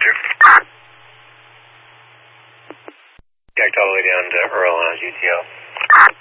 2. Jacked all the way down to Earl on GTO.